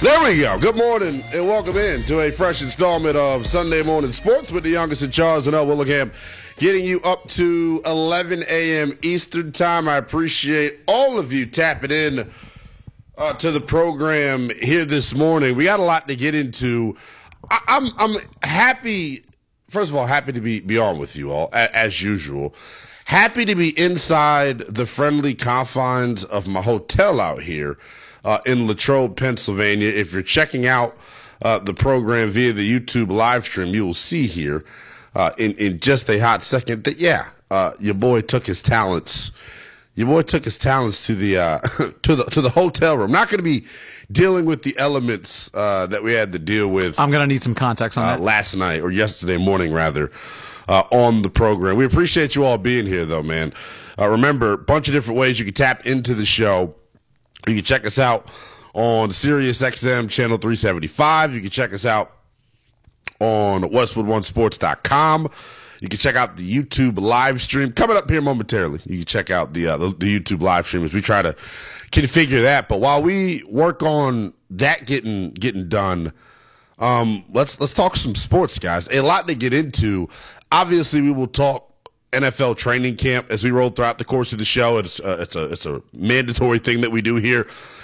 There we go. Good morning and welcome in to a fresh installment of Sunday Morning Sports with the youngest in Charles and L. Willingham, getting you up to 11 a.m. Eastern Time. I appreciate all of you tapping in to the program here this morning. We got a lot to get into. I'm happy, first of all, happy to be on with you all, as usual. Happy to be inside the friendly confines of my hotel out here in Latrobe, Pennsylvania. If you're checking out the program via the YouTube live stream, you will see here in just a hot second that, your boy took his talents. Your boy took his talents to the to the hotel room. Not going to be dealing with the elements that we had to deal with. I'm going to need some context on that. Last night, or yesterday morning, rather, on the program. We appreciate you all being here, though, man. Remember, a bunch of different ways you can tap into the show. You can check us out on SiriusXM Channel 375. You can check us out on WestwoodOneSports.com. You can check out the YouTube live stream coming up here momentarily. You can check out the YouTube live stream as we try to configure that. But while we work on that getting done, let's talk some sports, guys. A lot to get into. Obviously, we will talk NFL training camp as we roll throughout the course of the show. It's a mandatory thing that we do here.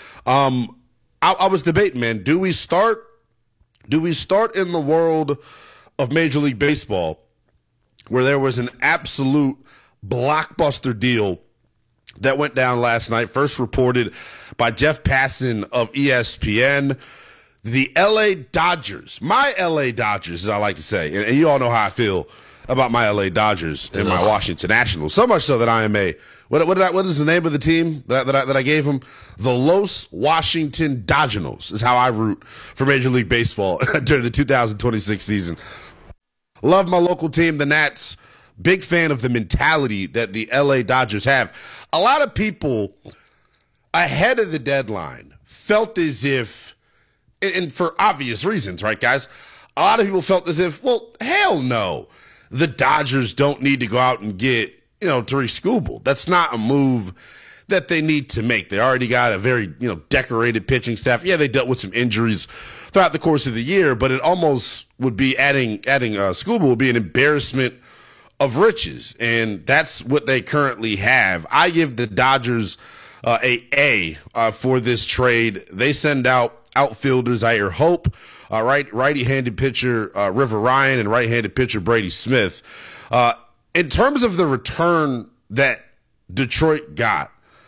I was debating, man. Do we start in the world of Major League Baseball, where there was an absolute blockbuster deal that went down last night, first reported by Jeff Passan of ESPN. The L.A. Dodgers, my L.A. Dodgers, as I like to say, and you all know how I feel about my L.A. Dodgers and my Washington Nationals, so much so that I am what is the name of the team that I gave them? The Los Washington Dodgers is how I root for Major League Baseball during the 2026 season. Love my local team, the Nats. Big fan of the mentality that the L.A. Dodgers have. A lot of people ahead of the deadline felt as if, and for obvious reasons, right, guys? A lot of people felt as if, well, hell no. The Dodgers don't need to go out and get, Tariq Skubal. That's not a move that they need to make. They already got a very, decorated pitching staff. Yeah, they dealt with some injuries throughout the course of the year, but it almost would be adding Skubal would be an embarrassment of riches, and that's what they currently have. I give the Dodgers A for this trade. They send out outfielders Zaire Hope, righty-handed pitcher River Ryan, and right-handed pitcher Brady Smith. In terms of the return that Detroit got,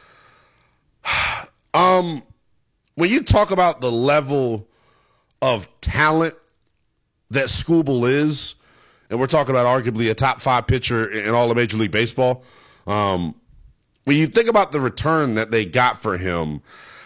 when you talk about the level of talent that Skubal is, and we're talking about arguably a top 5 pitcher in all of Major League Baseball, when you think about the return that they got for him,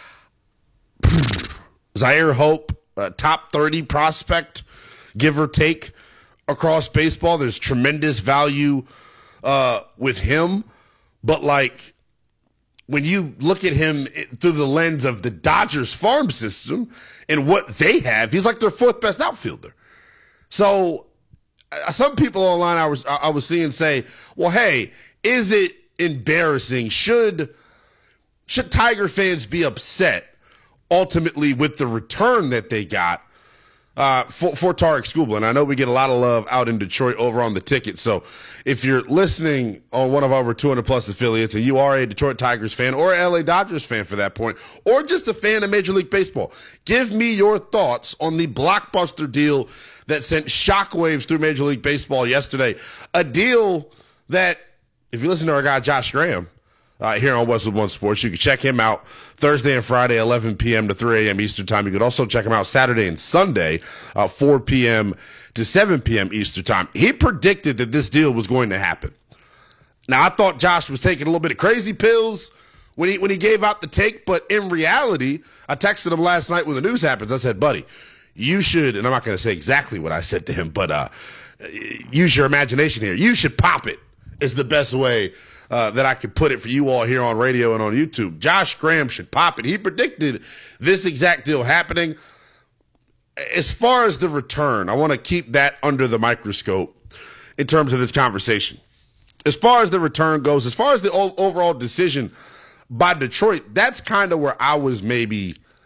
Zaire Hope, top 30 prospect, give or take, across baseball. There's tremendous value with him. But, when you look at him through the lens of the Dodgers farm system and what they have, he's like their 4th best outfielder. So some people online I was seeing say, well, hey, is it embarrassing? Should Tiger fans be upset ultimately with the return that they got for Tarik Skubal? And I know we get a lot of love out in Detroit over on the ticket. So if you're listening on one of our over 200-plus affiliates and you are a Detroit Tigers fan or an LA Dodgers fan for that point, or just a fan of Major League Baseball, give me your thoughts on the blockbuster deal that sent shockwaves through Major League Baseball yesterday. A deal that, if you listen to our guy Josh Graham here on Westwood One Sports, you can check him out Thursday and Friday, 11 p.m. to 3 a.m. Eastern Time. You could also check him out Saturday and Sunday, 4 p.m. to 7 p.m. Eastern Time. He predicted that this deal was going to happen. Now, I thought Josh was taking a little bit of crazy pills when he gave out the take, but in reality, I texted him last night when the news happens. I said, buddy, you should, and I'm not going to say exactly what I said to him, but use your imagination here. You should pop it is the best way that I could put it for you all here on radio and on YouTube. Josh Graham should pop it. He predicted this exact deal happening. As far as the return, I want to keep that under the microscope in terms of this conversation. As far as the return goes, as far as the overall decision by Detroit, that's kind of where I was maybe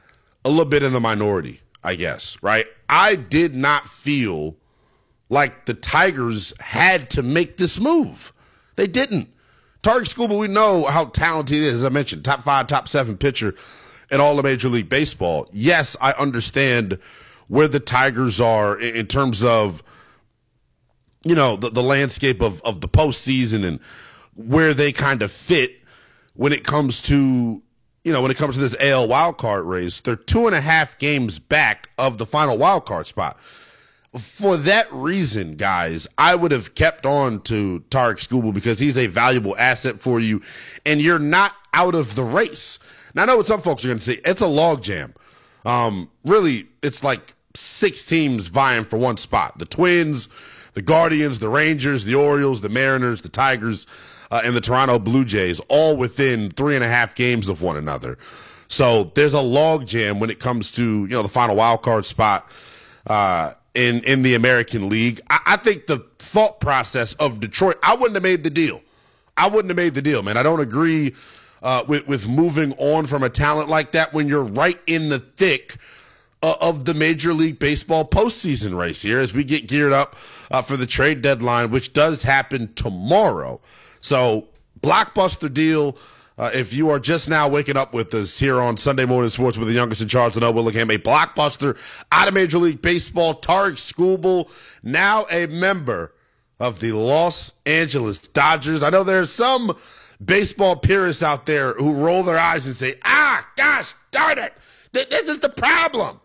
a little bit in the minority, I guess, right? I did not feel like the Tigers had to make this move. They didn't. Tarik Skubal, we know how talented he is. As I mentioned, top 5, top 7 pitcher in all of Major League Baseball. Yes, I understand where the Tigers are in terms of, you know, the landscape of the postseason and where they kind of fit when it comes to, you know, when it comes to this AL wildcard race. They're 2.5 games back of the final wildcard spot. For that reason, guys, I would have kept on to Tarik Skubal because he's a valuable asset for you, and you're not out of the race. Now, I know what some folks are going to say. It's a logjam. Really, it's like 6 teams vying for one spot. The Twins, the Guardians, the Rangers, the Orioles, the Mariners, the Tigers, and the Toronto Blue Jays, all within 3.5 games of one another. So there's a logjam when it comes to, you know, the final wild card spot in the American League. I think the thought process of Detroit, I wouldn't have made the deal. Man. I don't agree with moving on from a talent like that when you're right in the thick of the Major League Baseball postseason race here as we get geared up for the trade deadline, which does happen tomorrow. So, blockbuster deal. If you are just now waking up with us here on Sunday Morning Sports with the youngest in charge, Noah Willingham, a blockbuster out of Major League Baseball. Tarik Skubal, now a member of the Los Angeles Dodgers. I know there's some baseball purists out there who roll their eyes and say, gosh, darn it. This is the problem.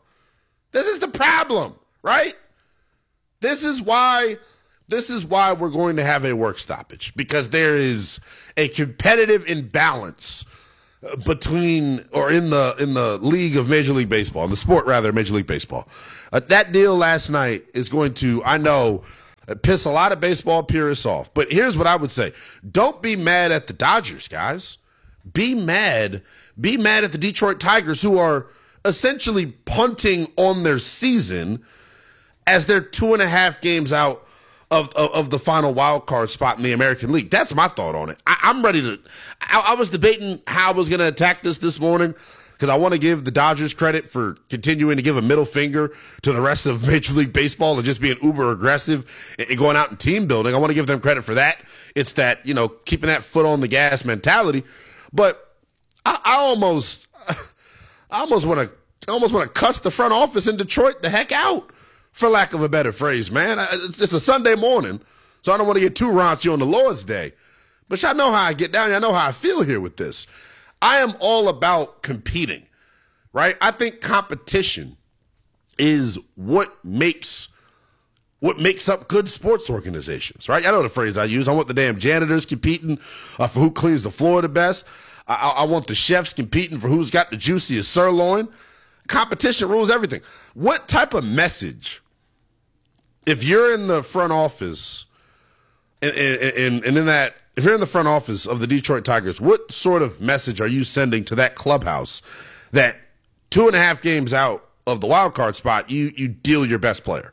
Right? This is why we're going to have a work stoppage, because there is a competitive imbalance between, or in the league of Major League Baseball, in the sport rather, Major League Baseball. That deal last night is going to, I know, piss a lot of baseball purists off. But here's what I would say. Don't be mad at the Dodgers, guys. Be mad at the Detroit Tigers, who are essentially punting on their season as they're 2.5 games out of the final wild card spot in the American League. That's my thought on it. I'm ready to. I was debating how I was going to attack this morning, because I want to give the Dodgers credit for continuing to give a middle finger to the rest of Major League Baseball and just being uber aggressive and going out and team building. I want to give them credit for that. It's that, you know, keeping that foot on the gas mentality. But I almost want to cuss the front office in Detroit the heck out, for lack of a better phrase, man. It's a Sunday morning, so I don't want to get too raunchy on the Lord's Day. But y'all know how I get down. Y'all know how I feel here with this. I am all about competing, right? I think competition is what makes up good sports organizations, right? I know the phrase I use. I want the damn janitors competing for who cleans the floor the best. I want the chefs competing for who's got the juiciest sirloin. Competition rules everything. What type of message, if you're in the front office and in that, if you're in the front office of the Detroit Tigers, what sort of message are you sending to that clubhouse that 2.5 games out of the wild card spot, you deal your best player?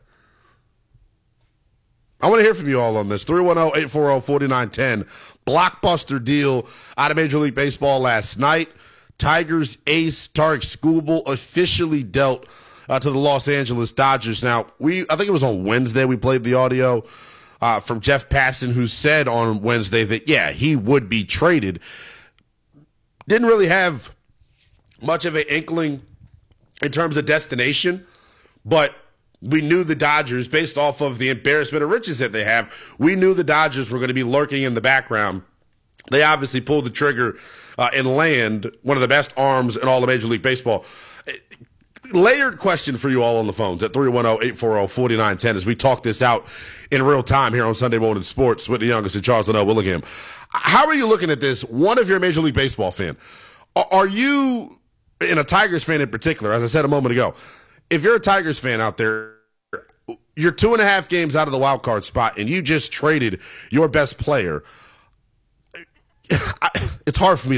I want to hear from you all on this. 310-840-4910. Blockbuster deal out of Major League Baseball last night. Tigers ace Tarik Skubal officially dealt to the Los Angeles Dodgers. Now, I think it was on Wednesday we played the audio from Jeff Passan, who said on Wednesday that, yeah, he would be traded. Didn't really have much of an inkling in terms of destination, but we knew the Dodgers, based off of the embarrassment of riches that they have, we knew the Dodgers were going to be lurking in the background. They obviously pulled the trigger and land one of the best arms in all of Major League Baseball. Layered question for you all on the phones at 310-840-4910 as we talk this out in real time here on Sunday Morning Sports with the youngest in Charles Noah Willingham. How are you looking at this? One, if you're a Major League Baseball fan, are you, and a Tigers fan in particular, as I said a moment ago, if you're a Tigers fan out there, you're 2.5 games out of the wild card spot and you just traded your best player, it's hard for me to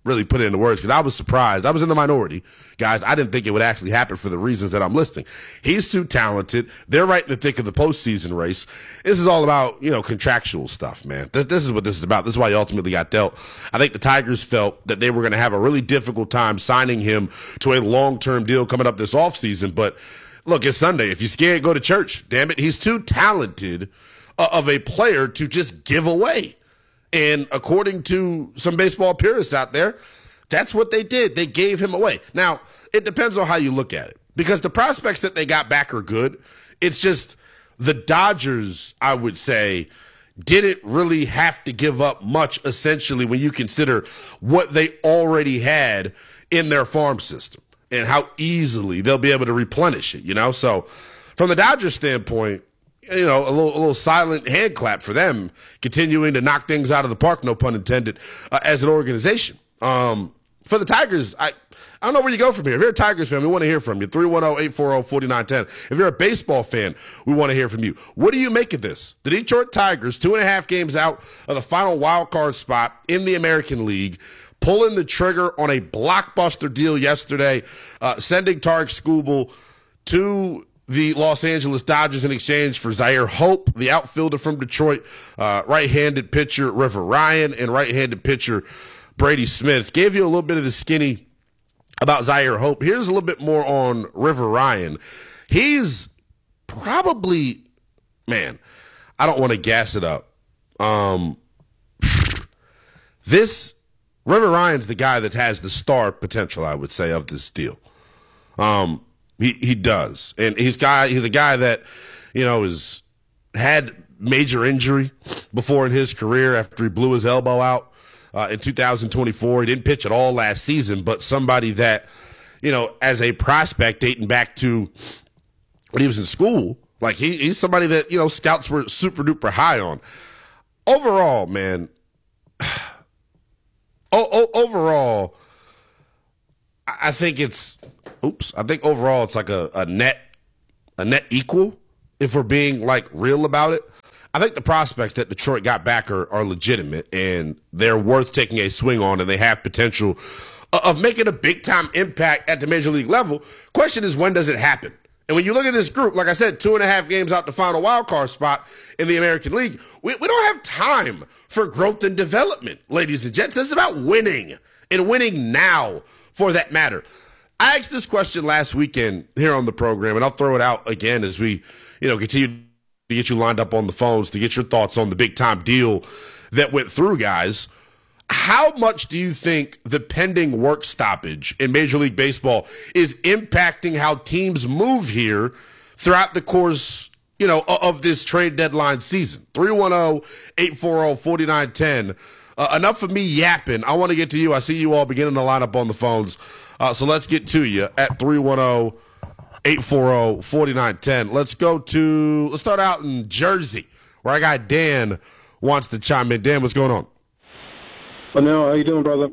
really put it into words because I was surprised. I was in the minority, guys. I didn't think it would actually happen for the reasons that I'm listing. He's too talented. They're right in the thick of the postseason race. This is all about, contractual stuff, man. This is what this is about. This is why he ultimately got dealt. I think the Tigers felt that they were going to have a really difficult time signing him to a long-term deal coming up this offseason. But look, it's Sunday. If you're scared, go to church. Damn it. He's too talented of a player to just give away. And according to some baseball purists out there, that's what they did. They gave him away. Now, it depends on how you look at it because the prospects that they got back are good. It's just the Dodgers, I would say, didn't really have to give up much, essentially, when you consider what they already had in their farm system and how easily they'll be able to replenish it, So from the Dodgers standpoint, a little silent hand clap for them continuing to knock things out of the park, no pun intended, as an organization. For the Tigers, I don't know where you go from here. If you're a Tigers fan, we want to hear from you. 310-840-4910. If you're a baseball fan, we want to hear from you. What do you make of this? The Detroit Tigers, 2.5 games out of the final wild card spot in the American League, pulling the trigger on a blockbuster deal yesterday, sending Tarik Skubal to the Los Angeles Dodgers in exchange for Zaire Hope, the outfielder from Detroit, right-handed pitcher River Ryan, and right-handed pitcher Brady Smith. Gave you a little bit of the skinny about Zaire Hope. Here's a little bit more on River Ryan. He's probably, man, I don't want to gas it up. This River Ryan's the guy that has the star potential, I would say, of this deal. He does. And he's a guy that, has had major injury before in his career after he blew his elbow out in 2024. He didn't pitch at all last season, but somebody that, as a prospect dating back to when he was in school, like he's somebody that, scouts were super duper high on. Overall, man, overall, I think overall it's like a net equal if we're being like real about it. I think the prospects that Detroit got back are legitimate and they're worth taking a swing on and they have potential of making a big time impact at the major league level. Question is, when does it happen? And when you look at this group, like I said, 2.5 games out the final wild card spot in the American League, we don't have time for growth and development, ladies and gents. This is about winning and winning now for that matter. I asked this question last weekend here on the program, and I'll throw it out again as we, continue to get you lined up on the phones to get your thoughts on the big-time deal that went through, guys. How much do you think the pending work stoppage in Major League Baseball is impacting how teams move here throughout the course, of this trade deadline season? 310-840-4910. Enough of me yapping. I want to get to you. I see you all beginning to line up on the phones. So let's get to you at 310-840-4910. Let's start out in Jersey, where our guy Dan wants to chime in. Dan, what's going on? Well, how you doing, brother?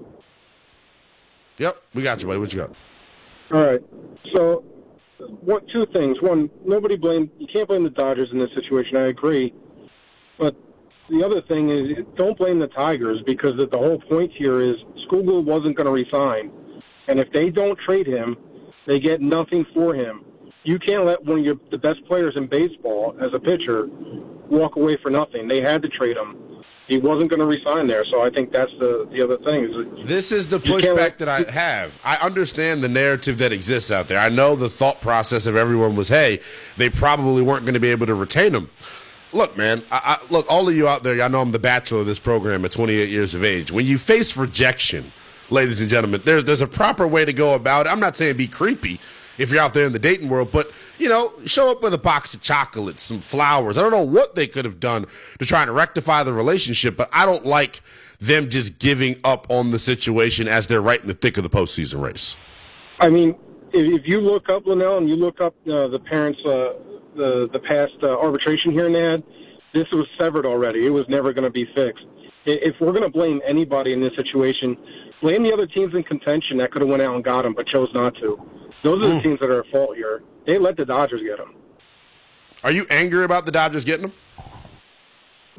Yep, we got you, buddy. What you got? All right. So, two things. One, you can't blame the Dodgers in this situation. I agree. But the other thing is, don't blame the Tigers because the whole point here is Skubal wasn't going to resign. And if they don't trade him, they get nothing for him. You can't let one of the best players in baseball as a pitcher walk away for nothing. They had to trade him. He wasn't going to resign there, so I think that's the other thing. This is the pushback that I have. I understand the narrative that exists out there. I know the thought process of everyone was, hey, they probably weren't going to be able to retain him. Look, man, look, all of you out there, I know I'm the bachelor of this program at 28 years of age. When you face rejection, ladies and gentlemen, there's a proper way to go about it. I'm not saying be creepy if you're out there in the dating world, but, show up with a box of chocolates, some flowers. I don't know what they could have done to try to rectify the relationship, but I don't like them just giving up on the situation as they're right in the thick of the postseason race. I mean, if you look up, Linnell, and you look up the parents' the past arbitration hearing they had, this was severed already. It was never going to be fixed. If we're going to blame anybody in this situation, blame the other teams in contention that could have went out and got him but chose not to. Those are the teams that are at fault here. They let the Dodgers get him. Are you angry about the Dodgers getting him?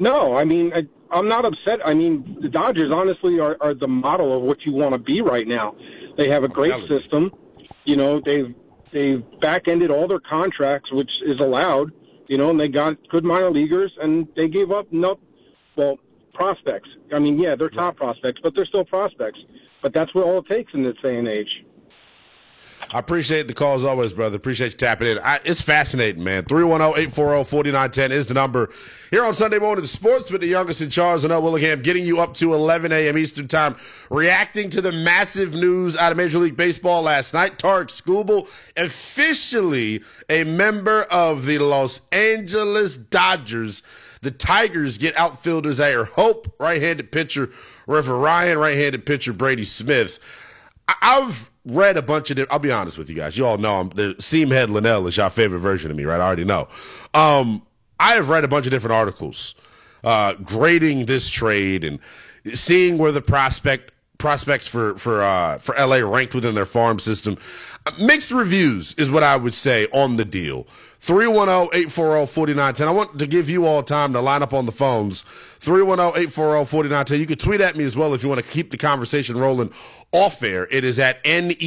No, I mean, I'm not upset. I mean, the Dodgers honestly are the model of what you want to be right now. They have a great system. You know, they've back-ended all their contracts, which is allowed, you know, and they got good minor leaguers, and they gave up prospects. I mean, yeah, they're top prospects, but they're still prospects. But that's what all it takes in this day and age. I appreciate the call as always, brother. Appreciate you tapping in. It's fascinating, man. 310-840-4910 is the number. Here on Sunday Morning Sports with the youngest in Charles and L. Willingham, getting you up to 11 a.m. Eastern Time, reacting to the massive news out of Major League Baseball last night. Tarik Skubal, officially a member of the Los Angeles Dodgers. The Tigers get outfielders Zaire Hope, right-handed pitcher River Ryan, right-handed pitcher Brady Smith. I've read a bunch of I'll be honest with you guys. You all know the Seamhead Linnell is your favorite version of me, right? I already know. I have read a bunch of different articles grading this trade and seeing where the prospects for LA ranked within their farm system. Mixed reviews is what I would say on the deal. 310-840-4910. I want to give you all time to line up on the phones. 310-840-4910. You can tweet at me as well if you want to keep the conversation rolling off air. It is at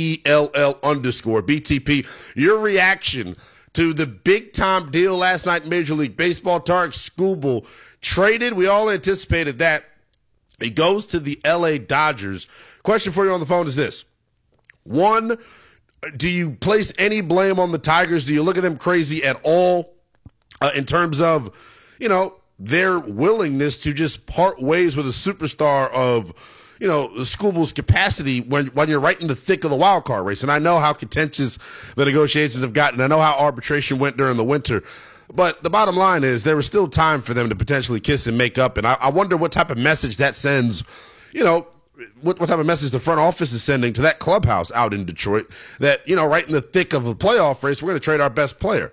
NELL_BTP. Your reaction to the big-time deal last night in Major League Baseball. Tarik Skubal traded. We all anticipated that. He goes to the LA Dodgers. Question for you on the phone is this. One, do you place any blame on the Tigers? Do you look at them crazy at all in terms of, you know, their willingness to just part ways with a superstar of, you know, Skubal's capacity when you're right in the thick of the wild card race? And I know how contentious the negotiations have gotten. I know how arbitration went during the winter. But the bottom line is there was still time for them to potentially kiss and make up. And I wonder what type of message that sends, you know, what type of message the front office is sending to that clubhouse out in Detroit that, you know, right in the thick of a playoff race, we're going to trade our best player.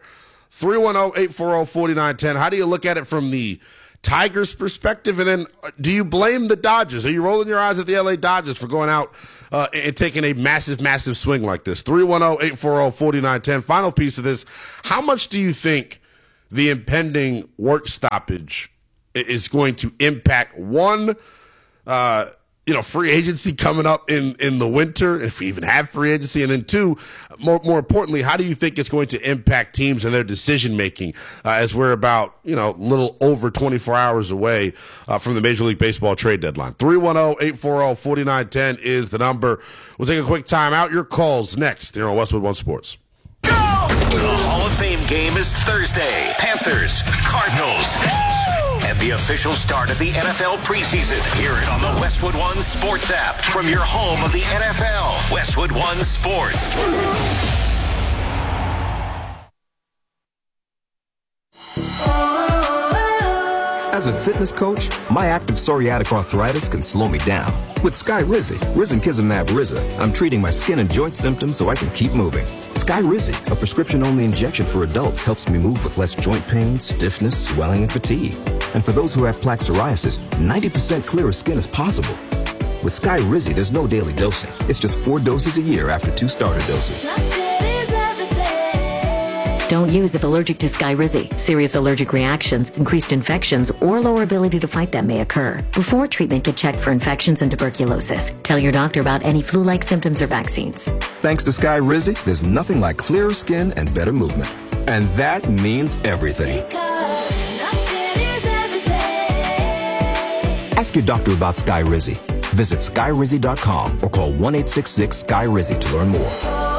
310-840-4910. How do you look at it from the Tigers' perspective? And then do you blame the Dodgers? Are you rolling your eyes at the LA Dodgers for going out and taking a massive, massive swing like this? 310-840-4910. Final piece of this. How much do you think the impending work stoppage is going to impact free agency coming up in the winter, if we even have free agency, and then two, more importantly, how do you think it's going to impact teams and their decision making as we're about little over 24 hours away from the Major League Baseball trade deadline? 310-840-4910 is the number. We'll take a quick time out. Your calls next here on Westwood One Sports. Go! The Hall of Fame game is Thursday. Panthers, Cardinals. And the official start of the NFL preseason. Hear it on the Westwood One Sports app from your home of the NFL. Westwood One Sports. As a fitness coach, my active psoriatic arthritis can slow me down. With Skyrizi, Risankizumab Riza, I'm treating my skin and joint symptoms so I can keep moving. Skyrizi, a prescription-only injection for adults, helps me move with less joint pain, stiffness, swelling, and fatigue. And for those who have plaque psoriasis, 90% clearer skin is possible. With Skyrizi, there's no daily dosing. It's just 4 doses a year after 2 starter doses. Don't use if allergic to Skyrizi. Serious allergic reactions, increased infections, or lower ability to fight them may occur. Before treatment, get checked for infections and tuberculosis. Tell your doctor about any flu-like symptoms or vaccines. Thanks to Skyrizi, there's nothing like clearer skin and better movement. And that means everything. Ask your doctor about Skyrizi. Visit Skyrizi.com or call 1-866-SKY-RIZI to learn more.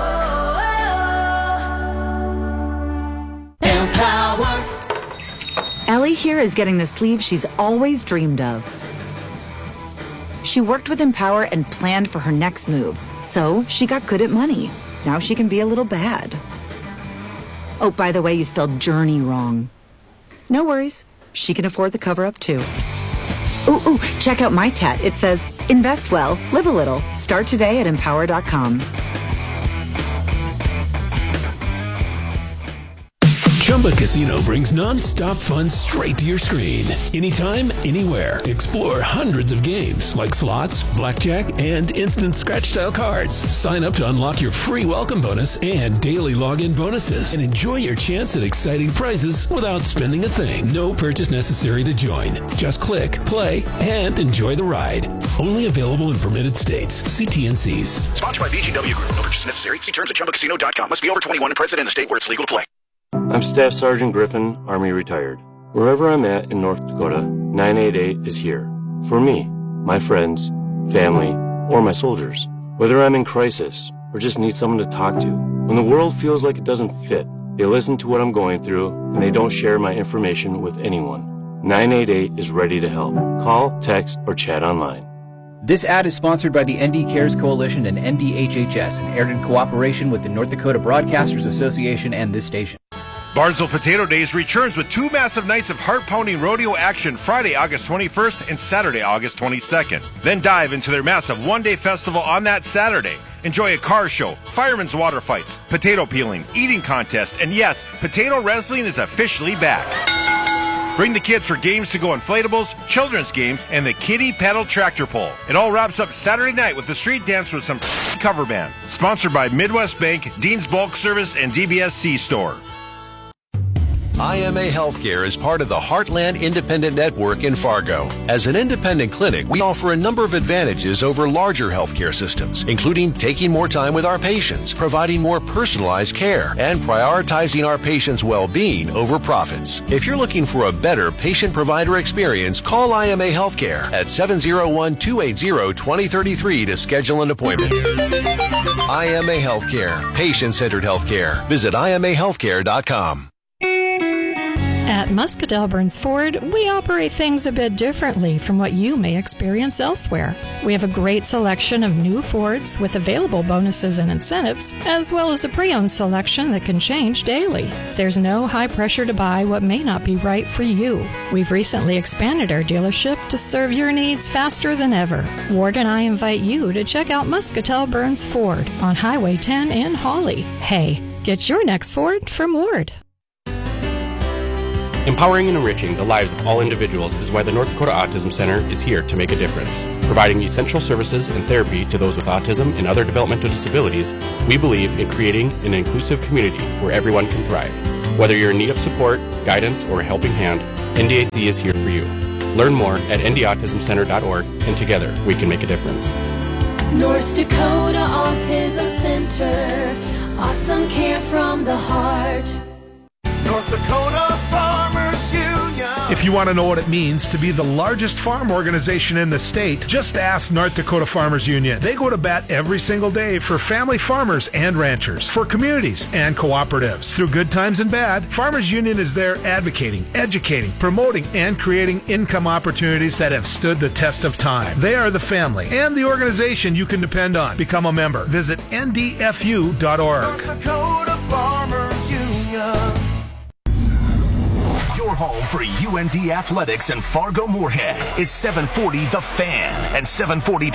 Ellie here is getting the sleeve she's always dreamed of. She worked with Empower and planned for her next move, so she got good at money. Now she can be a little bad. Oh, by the way, you spelled journey wrong. No worries. She can afford the cover-up, too. Ooh, check out my tat. It says, invest well, live a little. Start today at Empower.com. Chumba Casino brings non-stop fun straight to your screen. Anytime, anywhere. Explore hundreds of games like slots, blackjack, and instant scratch-style cards. Sign up to unlock your free welcome bonus and daily login bonuses. And enjoy your chance at exciting prizes without spending a thing. No purchase necessary to join. Just click, play, and enjoy the ride. Only available in permitted states. See TNCs. Sponsored by VGW Group. No purchase necessary. See terms at ChumbaCasino.com. Must be over 21 and present in the state where it's legal to play. I'm Staff Sergeant Griffin, Army retired. Wherever I'm at in North Dakota, 988 is here. For me, my friends, family, or my soldiers. Whether I'm in crisis or just need someone to talk to. When the world feels like it doesn't fit, they listen to what I'm going through and they don't share my information with anyone. 988 is ready to help. Call, text, or chat online. This ad is sponsored by the ND Cares Coalition and NDHHS and aired in cooperation with the North Dakota Broadcasters Association and this station. Barnesville Potato Days returns with 2 massive nights of heart-pounding rodeo action Friday, August 21st and Saturday, August 22nd. Then dive into their massive one-day festival on that Saturday. Enjoy a car show, firemen's water fights, potato peeling, eating contest, and yes, potato wrestling is officially back. Bring the kids for games to go inflatables, children's games, and the kiddie pedal tractor pull. It all wraps up Saturday night with the street dance with some cover band. Sponsored by Midwest Bank, Dean's Bulk Service, and DBSC Store. IMA Healthcare is part of the Heartland Independent Network in Fargo. As an independent clinic, we offer a number of advantages over larger healthcare systems, including taking more time with our patients, providing more personalized care, and prioritizing our patients' well-being over profits. If you're looking for a better patient-provider experience, call IMA Healthcare at 701-280-2033 to schedule an appointment. IMA Healthcare, patient-centered healthcare. Visit IMAhealthcare.com. At Muscatel Burns Ford, we operate things a bit differently from what you may experience elsewhere. We have a great selection of new Fords with available bonuses and incentives, as well as a pre-owned selection that can change daily. There's no high pressure to buy what may not be right for you. We've recently expanded our dealership to serve your needs faster than ever. Ward and I invite you to check out Muscatel Burns Ford on Highway 10 in Hawley. Hey, get your next Ford from Ward. Empowering and enriching the lives of all individuals is why the North Dakota Autism Center is here to make a difference. Providing essential services and therapy to those with autism and other developmental disabilities, we believe in creating an inclusive community where everyone can thrive. Whether you're in need of support, guidance, or a helping hand, NDAC is here for you. Learn more at ndautismcenter.org, and together we can make a difference. North Dakota Autism Center, awesome care from the heart. North Dakota Farmers Union. If you want to know what it means to be the largest farm organization in the state, just ask North Dakota Farmers Union. They go to bat every single day for family farmers and ranchers, for communities and cooperatives. Through good times and bad, Farmers Union is there advocating, educating, promoting, and creating income opportunities that have stood the test of time. They are the family and the organization you can depend on. Become a member. Visit ndfu.org. North Dakota Farmers Union. Your home for UND Athletics and Fargo Moorhead is 740 The Fan and 740